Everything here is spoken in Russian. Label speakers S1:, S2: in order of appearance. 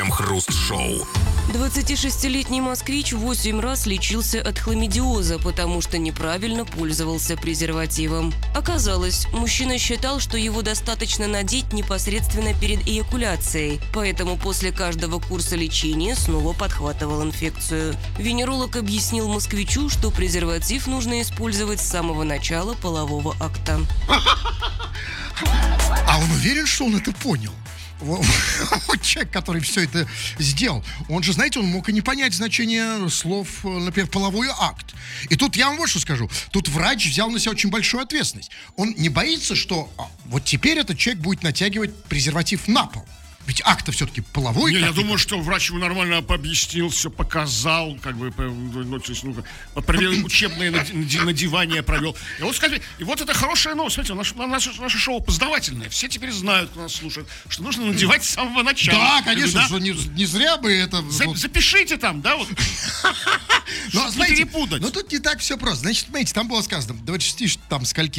S1: Крем-хруст-шоу.
S2: 26-летний москвич 8 раз лечился от хламидиоза, потому что неправильно пользовался презервативом. Оказалось, мужчина считал, что его достаточно надеть непосредственно перед эякуляцией, поэтому после каждого курса лечения снова подхватывал инфекцию. Венеролог объяснил москвичу, что презерватив нужно использовать с самого начала полового акта.
S3: А он уверен, что он это понял? Вот человек, который все это сделал, он же, знаете, он мог и не понять значение слов, например, половой акт. И тут я вам вот что скажу. Тут врач взял на себя очень большую ответственность. Он не боится, что вот теперь этот человек будет натягивать презерватив на пол. Ведь акт-то все-таки половой.
S4: Я думаю, что врач ему нормально объяснил, все показал, как бы, провел учебное надевание провел. И вот, скажите, и вот это хорошая новость. Смотрите, наше шоу познавательное. Все теперь знают, кто нас слушает, что нужно надевать с самого начала.
S3: Да, конечно, что не зря бы это...
S4: Запишите там, да, вот.
S3: Но, знаете,
S4: перепутать.
S3: но тут не так все просто. Значит, смотрите, там было сказано, 26 там скольки